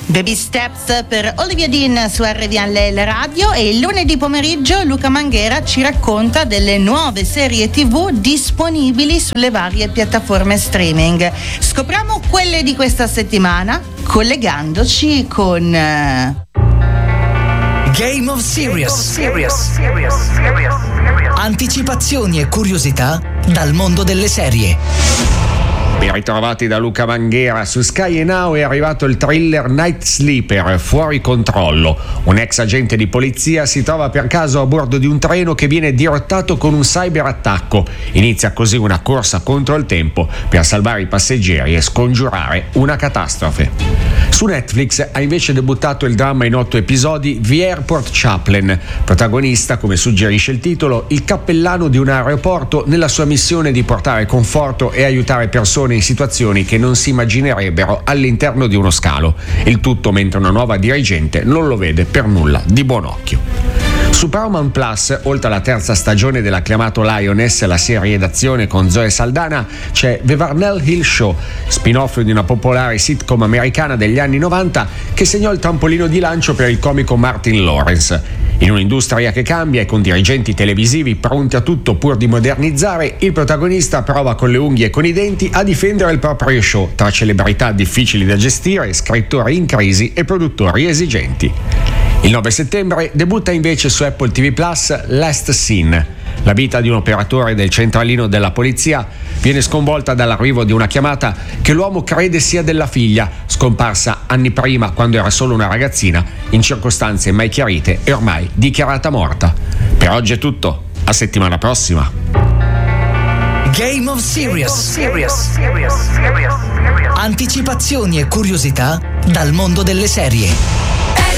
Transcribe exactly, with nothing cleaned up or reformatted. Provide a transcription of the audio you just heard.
Baby Steps per Olivia Dean su R V L L Radio, e il lunedì pomeriggio Luca Manghera ci racconta delle nuove serie tivù disponibili sulle varie piattaforme streaming. Scopriamo quelle di questa settimana collegandoci con uh... Game of Series. Anticipazioni e curiosità dal mondo delle serie. Ben ritrovati da Luca Manghera. Su Sky Now è arrivato il thriller Night Sleeper, Fuori controllo. Un ex agente di polizia si trova per caso a bordo di un treno che viene dirottato con un cyberattacco. Inizia così una corsa contro il tempo per salvare i passeggeri e scongiurare una catastrofe. Su Netflix ha invece debuttato il dramma in otto episodi The Airport Chaplain. Protagonista, come suggerisce il titolo, il cappellano di un aeroporto nella sua missione di portare conforto e aiutare persone in situazioni che non si immaginerebbero all'interno di uno scalo. Il tutto mentre una nuova dirigente non lo vede per nulla di buon occhio. Su Paramount Plus, oltre alla terza stagione dell'acclamato Lioness, la serie d'azione con Zoe Saldana, c'è The Varnell Hill Show, spin-off di una popolare sitcom americana degli anni novanta che segnò il trampolino di lancio per il comico Martin Lawrence. In un'industria che cambia e con dirigenti televisivi pronti a tutto pur di modernizzare, il protagonista prova con le unghie e con i denti a difendere il proprio show tra celebrità difficili da gestire, scrittori in crisi e produttori esigenti. Il nove settembre debutta invece su Apple T V Plus Last Scene. La vita di un operatore del centralino della polizia viene sconvolta dall'arrivo di una chiamata che l'uomo crede sia della figlia, scomparsa anni prima quando era solo una ragazzina, in circostanze mai chiarite e ormai dichiarata morta. Per oggi è tutto, a settimana prossima. Game of Series. Anticipazioni e curiosità dal mondo delle serie.